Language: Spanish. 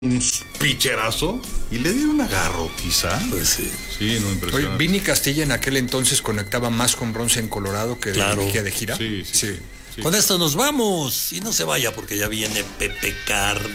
un picherazo y le dieron una garrotiza. Pues sí. Sí, no, Oye, impresionante. Vini Castilla en aquel entonces conectaba más con Bronce en Colorado que Claro. de gira. Sí. Con esto nos vamos. Y no se vaya porque ya viene Pepe Car.